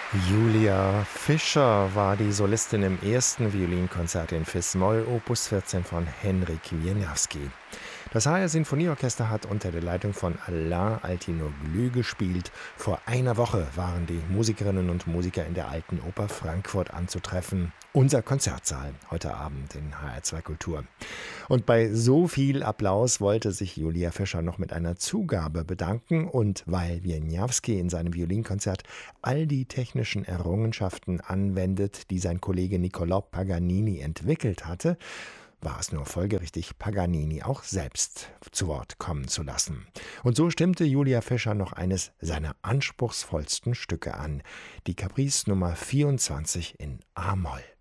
Julia Fischer war die Solistin im ersten Violinkonzert in Fis-Moll, Opus 14 von Henryk Wieniawski. Das HR Sinfonieorchester hat unter der Leitung von Alain Altinoglu gespielt. Vor einer Woche waren die Musikerinnen und Musiker in der Alten Oper Frankfurt anzutreffen. Unser Konzertsaal heute Abend in HR2 Kultur. Und bei so viel Applaus wollte sich Julia Fischer noch mit einer Zugabe bedanken. Und weil Wieniawski in seinem Violinkonzert all die technischen Errungenschaften anwendet, die sein Kollege Niccolò Paganini entwickelt hatte, war es nur folgerichtig, Paganini auch selbst zu Wort kommen zu lassen. Und so stimmte Julia Fischer noch eines seiner anspruchsvollsten Stücke an, die Caprice Nummer 24 in A-Moll.